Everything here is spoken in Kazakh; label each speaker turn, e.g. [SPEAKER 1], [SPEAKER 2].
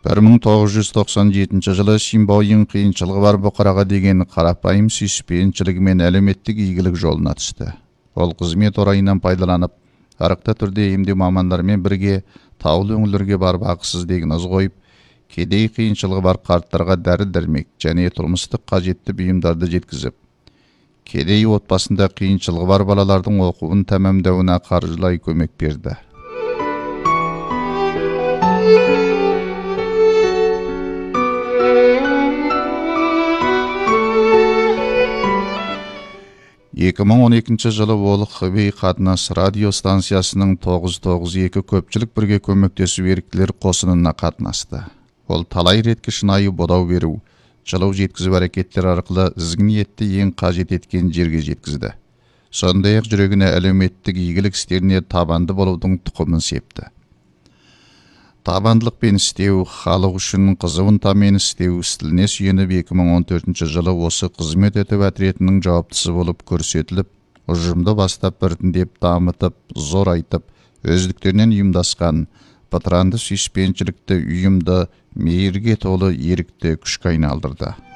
[SPEAKER 1] 1997 жылы Шимбойын қиыншылығы бар бұқараға деген қарапайым сүйіспеншілігі мен әлеуметтік игілік жолына түсті. Ол қызмет орайынан пайдаланып, арықта түрде емдеу мамандармен бірге таулы өңірлерге барып ақысыз диагноз қойып, кедей қиыншылығы бар қарттарға дәрі-дәрмек және тұрмыстық қажетті бұйымдарды жеткізіп, кедей отбасында қиыншылығы бар балалардың оқуын тәмамдауына қаржылай көмек берді. 2012 жылы ол Хубей қатынас радио станциясының 992 көпчілік бірге көмектесу еріктілер қосынына қатынасты. Ол талай ретке шынайы бодау беру, жылу жеткізу әрекеттер арқылы ізгі ниетті ең қажет еткен жерге жеткізді. Сондай-ақ жүрегіне әлеуметтік игілік істеріне табанды болудың тұқымын септі. Табандылықпен істеу, халық үшін қызуын тамен істеу стіліне сүйеніп 2014 жылы осы қызмет етіп әтіретінің жауаптысы болып көрсетіліп, ұжымды бастап біртіндеп дамытып, зор айтып, өздіктерінен ұйымдасқан, патыранды сүйіспеншілікті ұйымды мейірге толы ерікті күшке айналдырды.